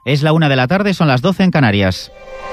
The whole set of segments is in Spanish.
Es la 1 de la tarde, son las 12 en Canarias.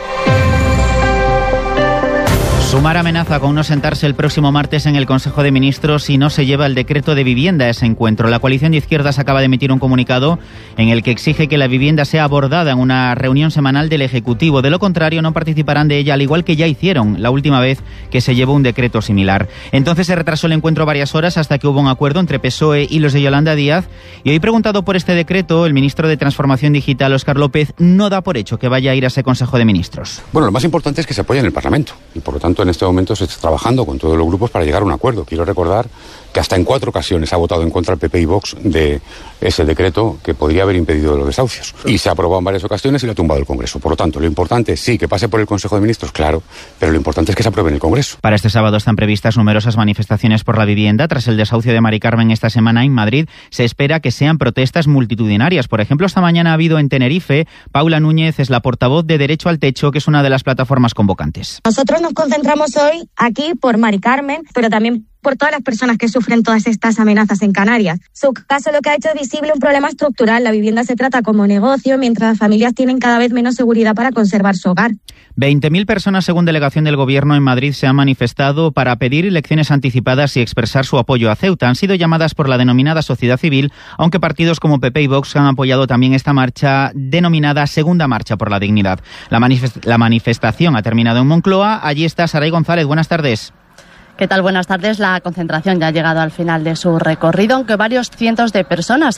Sumar amenaza con no sentarse el próximo martes en el Consejo de Ministros si no se lleva el decreto de vivienda a ese encuentro. La coalición de izquierdas acaba de emitir un comunicado en el que exige que la vivienda sea abordada en una reunión semanal del Ejecutivo. De lo contrario, no participarán de ella, al igual que ya hicieron la última vez que se llevó un decreto similar. Entonces se retrasó el encuentro varias horas hasta que hubo un acuerdo entre PSOE y los de Yolanda Díaz. Y hoy, preguntado por este decreto, el ministro de Transformación Digital, Óscar López, no da por hecho que vaya a ir a ese Consejo de Ministros. Bueno, lo más importante es que se apoye en el Parlamento y, por lo tanto, en este momento se está trabajando con todos los grupos para llegar a un acuerdo. Quiero recordar que hasta en 4 ocasiones ha votado en contra el PP y Vox de ese decreto que podría haber impedido los desahucios. Y se ha aprobado en varias ocasiones y lo ha tumbado el Congreso. Por lo tanto, lo importante es, sí, que pase por el Consejo de Ministros, claro, pero lo importante es que se apruebe en el Congreso. Para este sábado están previstas numerosas manifestaciones por la vivienda. Tras el desahucio de Mari Carmen esta semana en Madrid, se espera que sean protestas multitudinarias. Por ejemplo, esta mañana ha habido en Tenerife. Paula Núñez es la portavoz de Derecho al Techo, que es una de las plataformas convocantes. Nosotros nos concentramos hoy aquí por Mari Carmen, pero también por todas las personas que sufren todas estas amenazas en Canarias. Su caso lo que ha hecho es visible un problema estructural. La vivienda se trata como negocio, mientras las familias tienen cada vez menos seguridad para conservar su hogar. 20.000 personas, según delegación del Gobierno en Madrid, se han manifestado para pedir elecciones anticipadas y expresar su apoyo a Ceuta. Han sido llamadas por la denominada sociedad civil, aunque partidos como PP y Vox han apoyado también esta marcha denominada Segunda Marcha por la Dignidad. La manifestación ha terminado en Moncloa. Allí está Saray González. Buenas tardes. ¿Qué tal? Buenas tardes. La concentración ya ha llegado al final de su recorrido, aunque varios cientos de personas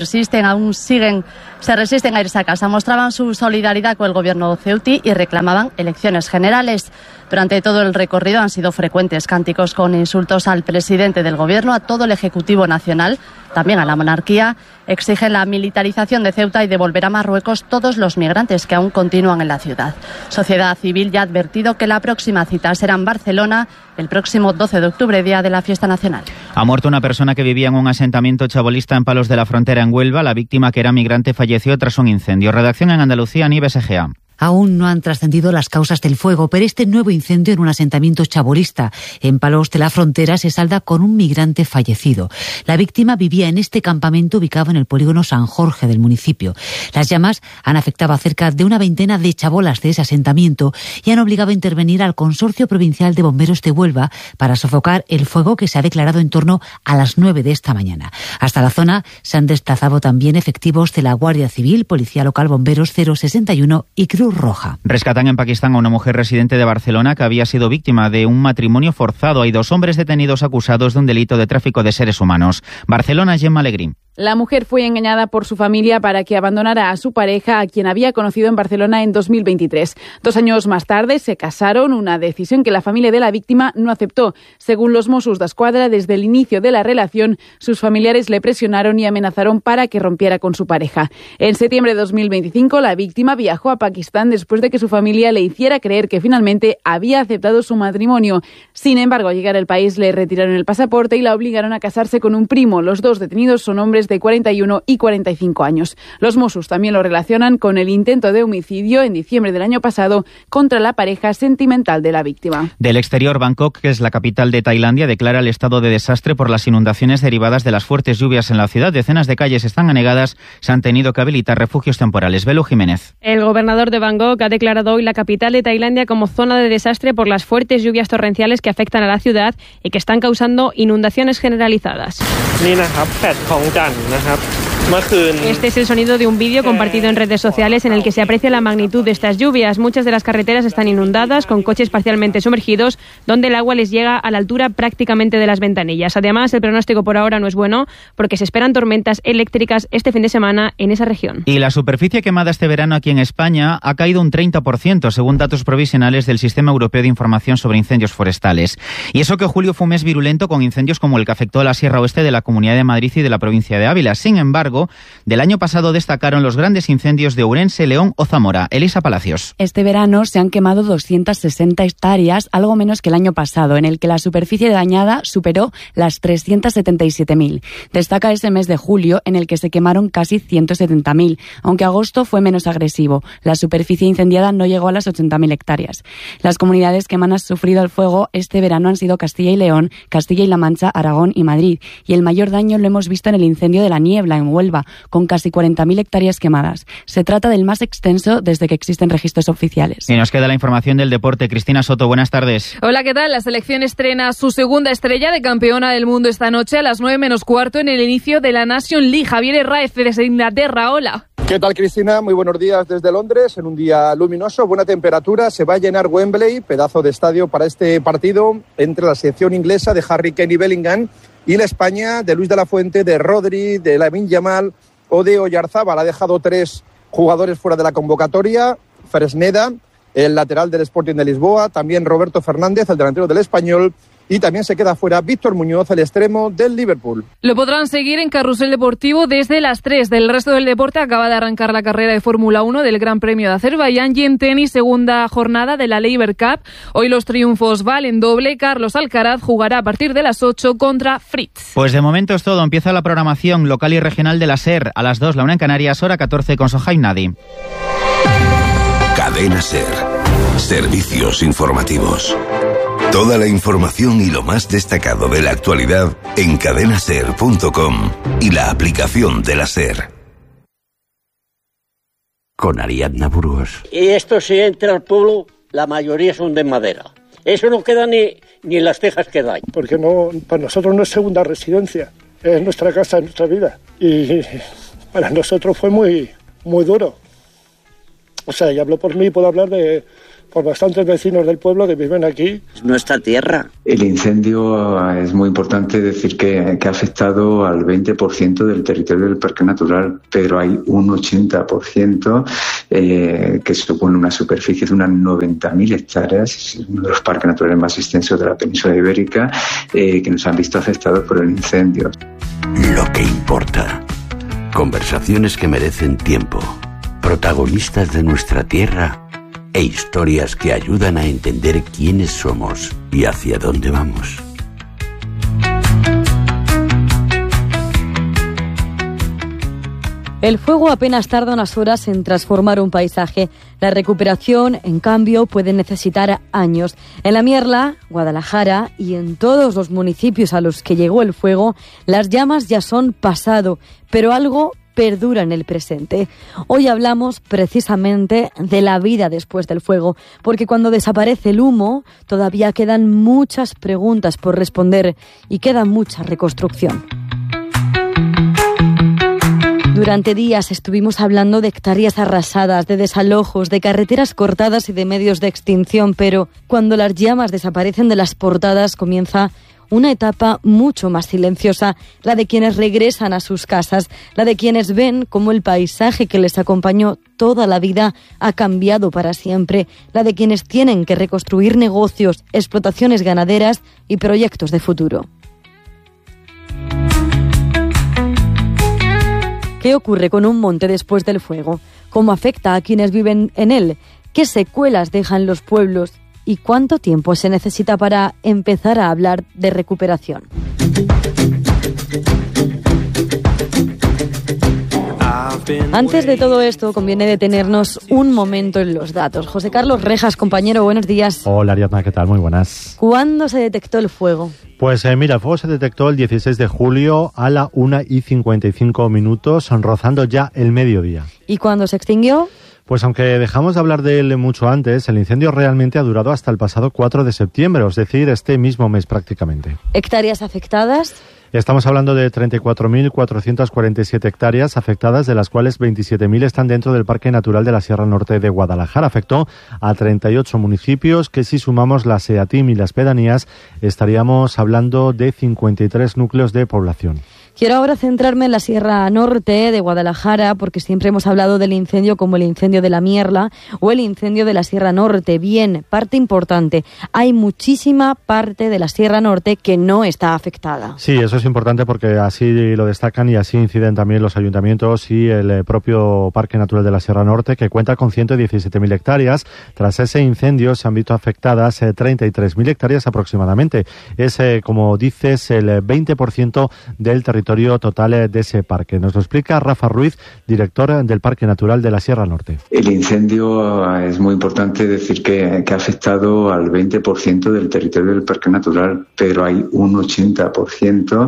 se resisten a irse a casa. Mostraban su solidaridad con el gobierno ceutí y reclamaban elecciones generales. Durante todo el recorrido han sido frecuentes cánticos con insultos al presidente del gobierno, a todo el Ejecutivo Nacional, también a la monarquía. Exigen la militarización de Ceuta y devolver a Marruecos todos los migrantes que aún continúan en la ciudad. Sociedad Civil ya ha advertido que la próxima cita será en Barcelona el próximo 12 de octubre, día de la fiesta nacional. Ha muerto una persona que vivía en un asentamiento chabolista en Palos de la Frontera, en Huelva. La víctima, que era migrante, falleció tras un incendio. Redacción en Andalucía, Nieves Egea. Aún no han trascendido las causas del fuego, pero este nuevo incendio en un asentamiento chabolista en Palos de la Frontera se salda con un migrante fallecido. La víctima vivía en este campamento ubicado en el polígono San Jorge del municipio. Las llamas han afectado a cerca de una veintena de chabolas de ese asentamiento y han obligado a intervenir al Consorcio Provincial de Bomberos de Huelva para sofocar el fuego, que se ha declarado en torno a las 9 de esta mañana. Hasta la zona se han desplazado también efectivos de la Guardia Civil, Policía Local, Bomberos 061 y Cruz Roja. Rescatan en Pakistán a una mujer residente de Barcelona que había sido víctima de un matrimonio forzado. Hay 2 hombres detenidos acusados de un delito de tráfico de seres humanos. Barcelona, Gemma Alegrín. La mujer fue engañada por su familia para que abandonara a su pareja, a quien había conocido en Barcelona en 2023. 2 años más tarde se casaron, una decisión que la familia de la víctima no aceptó. Según los Mossos d'Esquadra, desde el inicio de la relación, sus familiares le presionaron y amenazaron para que rompiera con su pareja. En septiembre de 2025, la víctima viajó a Pakistán después de que su familia le hiciera creer que finalmente había aceptado su matrimonio. Sin embargo, al llegar al país le retiraron el pasaporte y la obligaron a casarse con un primo. Los 2 detenidos son hombres de 41 y 45 años. Los Mossos también lo relacionan con el intento de homicidio en diciembre del año pasado contra la pareja sentimental de la víctima. Del exterior, Bangkok, que es la capital de Tailandia, declara el estado de desastre por las inundaciones derivadas de las fuertes lluvias en la ciudad. Decenas de calles están anegadas, se han tenido que habilitar refugios temporales. Belu Jiménez. El gobernador de Bangkok ha declarado hoy la capital de Tailandia como zona de desastre por las fuertes lluvias torrenciales que afectan a la ciudad y que están causando inundaciones generalizadas. Este es el sonido de un vídeo compartido en redes sociales en el que se aprecia la magnitud de estas lluvias. Muchas de las carreteras están inundadas, con coches parcialmente sumergidos, donde el agua les llega a la altura prácticamente de las ventanillas. Además, el pronóstico por ahora no es bueno, porque se esperan tormentas eléctricas este fin de semana en esa región. Y la superficie quemada este verano aquí en España ha caído un 30%, según datos provisionales del Sistema Europeo de Información sobre Incendios Forestales. Y eso que julio fue un mes virulento, con incendios como el que afectó a la Sierra Oeste de la Comunidad de Madrid y de la provincia de Ávila. Sin embargo, del año pasado destacaron los grandes incendios de Ourense, León o Zamora. Elisa Palacios. Este verano se han quemado 260 hectáreas, algo menos que el año pasado, en el que la superficie dañada superó las 377.000. Destaca ese mes de julio, en el que se quemaron casi 170.000, aunque agosto fue menos agresivo. La superficie incendiada no llegó a las 80.000 hectáreas. Las comunidades que más han sufrido el fuego este verano han sido Castilla y León, Castilla y La Mancha, Aragón y Madrid. Y el mayor daño lo hemos visto en el incendio de La Niebla, en Huelva, Huelva, con casi 40.000 hectáreas quemadas. Se trata del más extenso desde que existen registros oficiales. Y nos queda la información del deporte. Cristina Soto, buenas tardes. Hola, ¿qué tal? La selección estrena su segunda estrella de campeona del mundo esta noche a las 9 menos cuarto en el inicio de la Nation League. Javier Herráez desde Inglaterra, hola. ¿Qué tal, Cristina? Muy buenos días desde Londres, en un día luminoso, buena temperatura. Se va a llenar Wembley, pedazo de estadio para este partido entre la selección inglesa de Harry Kane y Bellingham y la España de Luis de la Fuente, de Rodri, de Lamine Yamal o de Oyarzábal. Ha dejado 3 jugadores fuera de la convocatoria: Fresneda, el lateral del Sporting de Lisboa, también Roberto Fernández, el delantero del Español, y también se queda fuera Víctor Muñoz, el extremo del Liverpool. Lo podrán seguir en Carrusel Deportivo desde las 3. Del resto del deporte acaba de arrancar la carrera de Fórmula 1 del Gran Premio de Azerbaiyán y en tenis, segunda jornada de la Laver Cup. Hoy los triunfos valen doble. Carlos Alcaraz jugará a partir de las 8 contra Fritz. Pues de momento es todo. Empieza la programación local y regional de la SER. A las 2, la 1 en Canarias, hora 14 con Sohaib Nadi. Cadena SER. Servicios informativos. Toda la información y lo más destacado de la actualidad en cadenaser.com y la aplicación de la SER. Con Ariadna Burgos. Y esto, si entra al pueblo, la mayoría son de madera. Eso no queda ni en las tejas que da. Porque no, para nosotros no es segunda residencia, es nuestra casa, es nuestra vida. Y para nosotros fue muy, muy duro. O sea, y hablo por mí, puedo hablar por bastantes vecinos del pueblo que viven aquí. Es nuestra tierra. El incendio, es muy importante decir que ha afectado al 20% del territorio del Parque Natural, pero hay un 80% que supone una superficie de unas 90.000 hectáreas, es uno de los parques naturales más extensos de la península ibérica, que nos han visto afectados por el incendio. Lo que importa. Conversaciones que merecen tiempo. Protagonistas de nuestra tierra e historias que ayudan a entender quiénes somos y hacia dónde vamos. El fuego apenas tarda unas horas en transformar un paisaje. La recuperación, en cambio, puede necesitar años. En La Mierla, Guadalajara y en todos los municipios a los que llegó el fuego, las llamas ya son pasado, pero algo perdura en el presente. Hoy hablamos precisamente de la vida después del fuego, porque cuando desaparece el humo todavía quedan muchas preguntas por responder y queda mucha reconstrucción. Durante días estuvimos hablando de hectáreas arrasadas, de desalojos, de carreteras cortadas y de medios de extinción, pero cuando las llamas desaparecen de las portadas comienza una etapa mucho más silenciosa, la de quienes regresan a sus casas, la de quienes ven cómo el paisaje que les acompañó toda la vida ha cambiado para siempre, la de quienes tienen que reconstruir negocios, explotaciones ganaderas y proyectos de futuro. ¿Qué ocurre con un monte después del fuego? ¿Cómo afecta a quienes viven en él? ¿Qué secuelas dejan los pueblos? ¿Y cuánto tiempo se necesita para empezar a hablar de recuperación? Antes de todo esto, conviene detenernos un momento en los datos. José Carlos Rejas, compañero, buenos días. Hola, Ariadna, ¿qué tal? Muy buenas. ¿Cuándo se detectó el fuego? Pues mira, el fuego se detectó el 16 de julio a la 1:55, rozando ya el mediodía. ¿Y cuándo se extinguió? Pues aunque dejamos de hablar de él mucho antes, el incendio realmente ha durado hasta el pasado 4 de septiembre, es decir, este mismo mes prácticamente. ¿Hectáreas afectadas? Estamos hablando de 34.447 hectáreas afectadas, de las cuales 27.000 están dentro del Parque Natural de la Sierra Norte de Guadalajara. Afectó a 38 municipios, que si sumamos la SEATIM y las pedanías, estaríamos hablando de 53 núcleos de población. Quiero ahora centrarme en la Sierra Norte de Guadalajara, porque siempre hemos hablado del incendio como el incendio de La Mierla o el incendio de la Sierra Norte. Bien, parte importante, hay muchísima parte de la Sierra Norte que no está afectada. Sí, eso es importante porque así lo destacan y así inciden también los ayuntamientos y el propio Parque Natural de la Sierra Norte, que cuenta con 117.000 hectáreas. Tras ese incendio se han visto afectadas 33.000 hectáreas aproximadamente. Es, como dices, el 20% del territorio territorio total de ese parque. Nos lo explica Rafa Ruiz, director del Parque Natural de la Sierra Norte. El incendio es muy importante decir que ha afectado al 20% del territorio del Parque Natural, pero hay un 80%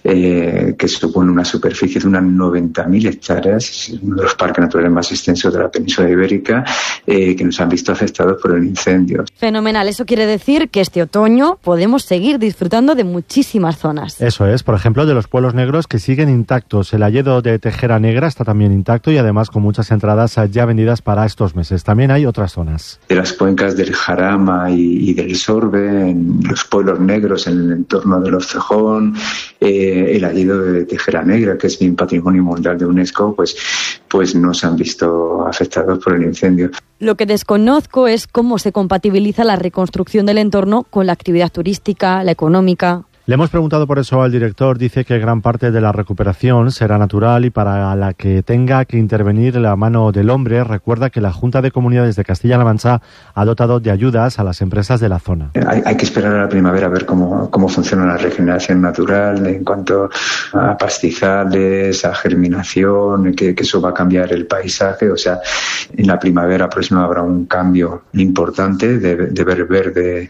que supone una superficie de unas 90.000 hectáreas, es uno de los parques naturales más extensos de la península ibérica, que nos han visto afectados por el incendio. Fenomenal, eso quiere decir que este otoño podemos seguir disfrutando de muchísimas zonas. Eso es, por ejemplo, de los pueblos negros que siguen intactos. El hayedo de Tejera Negra está también intacto y además con muchas entradas ya vendidas para estos meses. También hay otras zonas. De las cuencas del Jarama y del Sorbe, en los pueblos negros, en el entorno de los Cejón, el hayedo de Tejera Negra, que es bien patrimonio mundial de UNESCO, pues no se han visto afectados por el incendio. Lo que desconozco es cómo se compatibiliza la reconstrucción del entorno con la actividad turística, la económica. Le hemos preguntado por eso al director. Dice que gran parte de la recuperación será natural y para la que tenga que intervenir la mano del hombre. Recuerda que la Junta de Comunidades de Castilla-La Mancha ha dotado de ayudas a las empresas de la zona. Hay que esperar a la primavera a ver cómo funciona la regeneración natural en cuanto a pastizales, a germinación, que eso va a cambiar el paisaje. O sea, en la primavera próxima habrá un cambio importante de ver verde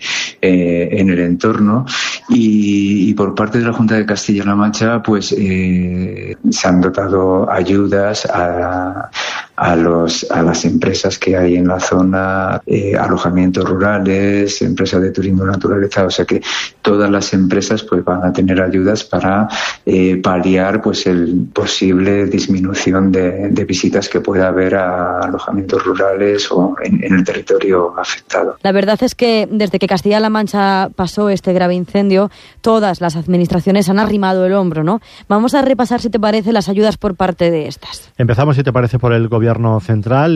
en el entorno y por parte de la Junta de Castilla-La Mancha pues se han dotado ayudas a las empresas que hay en la zona, alojamientos rurales, empresas de turismo naturaleza, o sea que todas las empresas pues van a tener ayudas para paliar pues el posible disminución de visitas que pueda haber a alojamientos rurales o en el territorio afectado. La verdad es que desde que Castilla-La Mancha pasó este grave incendio, todas las administraciones han arrimado el hombro, ¿no? Vamos a repasar, si te parece, las ayudas por parte de estas. Empezamos, si te parece, por el Gobierno central.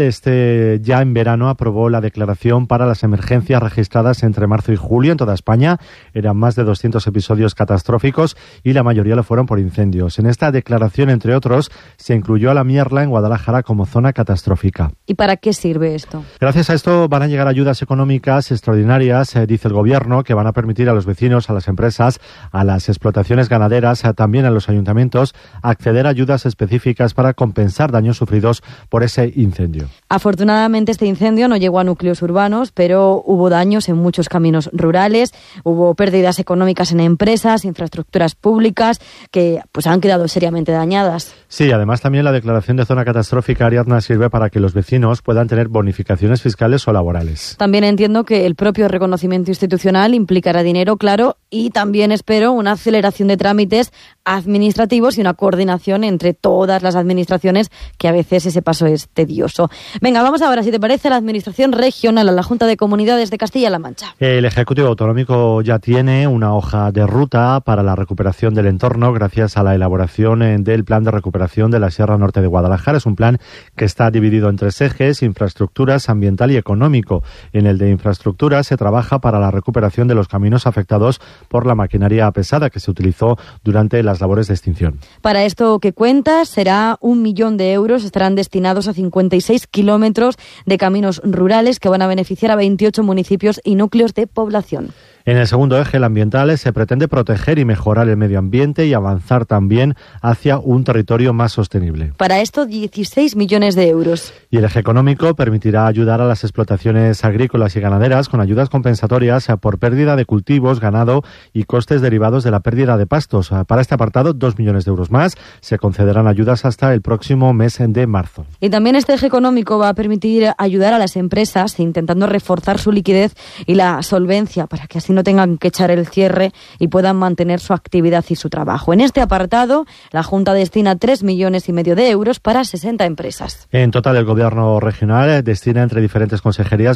Ya en verano aprobó la declaración para las emergencias registradas entre marzo y julio en toda España. Eran más de 200 episodios catastróficos y la mayoría lo fueron por incendios. En esta declaración, entre otros, se incluyó a La Mierla en Guadalajara como zona catastrófica. ¿Y para qué sirve esto? Gracias a esto van a llegar ayudas económicas extraordinarias, dice el Gobierno, que van a permitir a los vecinos, a las empresas, a las explotaciones ganaderas, también a los ayuntamientos, acceder a ayudas específicas para compensar daños sufridos por ese incendio. Afortunadamente este incendio no llegó a núcleos urbanos, pero hubo daños en muchos caminos rurales, hubo pérdidas económicas en empresas, infraestructuras públicas que pues han quedado seriamente dañadas. Sí, además también la declaración de zona catastrófica, Ariadna, sirve para que los vecinos puedan tener bonificaciones fiscales o laborales. También entiendo que el propio reconocimiento institucional implicará dinero, claro, y también espero una aceleración de trámites administrativos y una coordinación entre todas las administraciones, que a veces ese paso es tedioso. Venga, vamos ahora, si te parece, a la Administración Regional, a la Junta de Comunidades de Castilla-La Mancha. El Ejecutivo Autonómico ya tiene una hoja de ruta para la recuperación del entorno gracias a la elaboración del Plan de Recuperación de la Sierra Norte de Guadalajara. Es un plan que está dividido en 3 ejes: infraestructuras, ambiental y económico. En el de infraestructuras se trabaja para la recuperación de los caminos afectados por la maquinaria pesada que se utilizó durante las labores de extinción. Para esto que cuentas, será 1 millón de euros, estarán destinados a 56 kilómetros de caminos rurales que van a beneficiar a 28 municipios y núcleos de población. En el segundo eje, el ambiental, se pretende proteger y mejorar el medio ambiente y avanzar también hacia un territorio más sostenible. Para esto, 16 millones de euros. Y el eje económico permitirá ayudar a las explotaciones agrícolas y ganaderas con ayudas compensatorias por pérdida de cultivos, ganado y costes derivados de la pérdida de pastos. Para este apartado, 2 millones de euros más. Se concederán ayudas hasta el próximo mes de marzo. Y también este eje económico va a permitir ayudar a las empresas intentando reforzar su liquidez y la solvencia para que así no tengan que echar el cierre y puedan mantener su actividad y su trabajo. En este apartado, la Junta destina 3,5 millones de euros para 60 empresas. En total, el Gobierno regional destina entre diferentes consejerías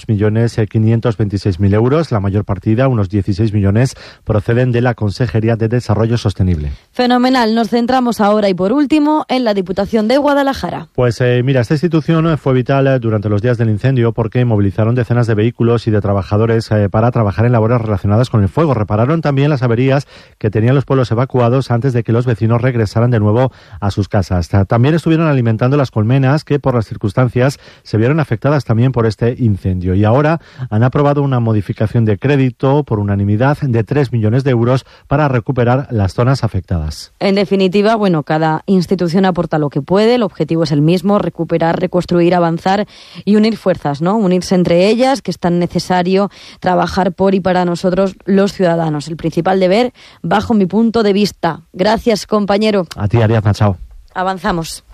22.526.000 euros. La mayor partida, unos 16 millones, proceden de la Consejería de Desarrollo Sostenible. Fenomenal. Nos centramos ahora y por último en la Diputación de Guadalajara. Pues mira, esta institución fue vital durante los días del incendio porque movilizaron decenas de vehículos y de trabajadores para trabajar en la labores relacionadas con el fuego. Repararon también las averías que tenían los pueblos evacuados antes de que los vecinos regresaran de nuevo a sus casas. También estuvieron alimentando las colmenas que por las circunstancias se vieron afectadas también por este incendio. Y ahora han aprobado una modificación de crédito por unanimidad de 3 millones de euros para recuperar las zonas afectadas. En definitiva, cada institución aporta lo que puede. El objetivo es el mismo: recuperar, reconstruir, avanzar y unir fuerzas, ¿no? Unirse entre ellas, que es tan necesario trabajar por y para nosotros los ciudadanos. El principal deber, bajo mi punto de vista. Gracias, compañero. A ti, Ariadna, chao. Avanzamos.